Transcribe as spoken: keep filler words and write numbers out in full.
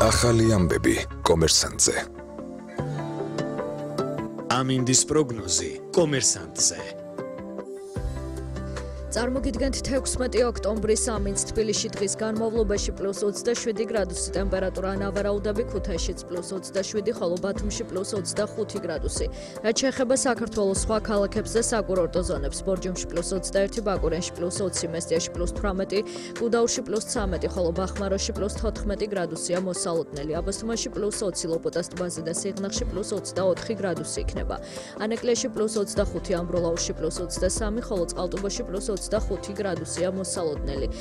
ახალი ამბები კომერსანტზე. ამინდის პროგნოზი კომერსანტზე. წარმოგიდგენთ თექვსმეტი ოქტომბრის ამინდს თბილისში დღის განმავლობაში პლუს ოცდაშვიდი გრადუსი ტემპერატურა, ნავარაუდები ქუთაისშიც პლუს ოცდაშვიდი, ხოლო ბათუმში პლუს ოცდახუთი გრადუსი. რაც შეეხება საქართველოს სხვა ქალაქებს და საკურორტო ზონებს, ბორჯომში პლუს ოცდაერთი, ბაკურენში პლუს ოცი, მესტიაში პლუს თვრამეტი, გუდაურში პლუს ცამეტი, ხოლო ბახმაროში პლუს თოთხმეტი გრადუსია მოსალოდნელი. აბასთუმანში პლუს ოცი, ლოპოტას ტბაზე და სიღნაღში პლუს ოცდაოთხი გრადუსი იქნება. ანეკლიაში პლუს ოცდახუთი, ამბროლაურში პლუს ოცდასამი, ხოლო წყალტუბოში პლუს ოცდახუთი გრადუსია მოსალოდნელი.